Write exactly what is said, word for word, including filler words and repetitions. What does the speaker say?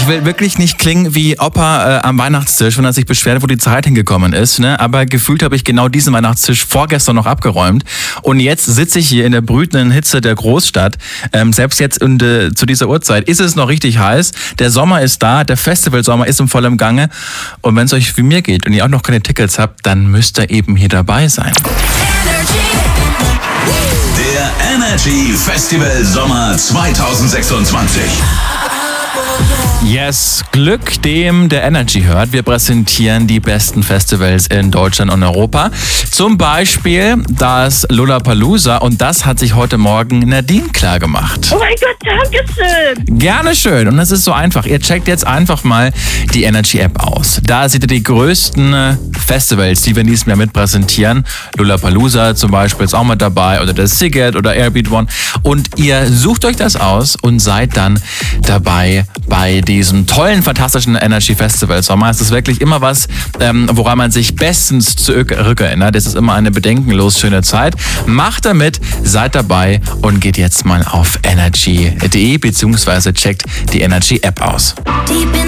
will wirklich nicht klingen wie Opa äh, am Weihnachtstisch, wenn er sich beschwert, wo die Zeit hingekommen ist. Ne? Aber gefühlt habe ich genau diesen Weihnachtstisch vorgestern noch abgeräumt. Und jetzt sitze ich hier in der brütenden Hitze der Großstadt. Ähm, selbst jetzt in de, zu dieser Uhrzeit ist es noch richtig heiß. Der Sommer ist da, der Festivalsommer ist im vollen Gange. Und wenn es euch wie mir geht und ihr auch noch keine Tickets habt, dann müsst ihr eben hier dabei sein. Der Energy Festival Sommer zwanzig sechsundzwanzig. Yes, Glück dem, der Energy hört. Wir präsentieren die besten Festivals in Deutschland und Europa. Zum Beispiel das Lollapalooza, und das hat sich heute Morgen Nadine klar gemacht. Oh mein Gott, danke schön. Gerne schön. Und das ist so einfach. Ihr checkt jetzt einfach mal die Energy-App aus. Da seht ihr die größten Festivals, die wir in diesem Jahr mit präsentieren. Lollapalooza zum Beispiel ist auch mit dabei, oder der Siget oder Airbeat One. Und ihr sucht euch das aus und seid dann dabei bei diesem tollen, fantastischen Energy Festival Sommer. Es ist wirklich immer was, ähm, woran man sich bestens zurückerinnert. Es ist immer eine bedenkenlos schöne Zeit. Macht damit, seid dabei und geht jetzt mal auf energy punkt de beziehungsweise checkt die Energy App aus.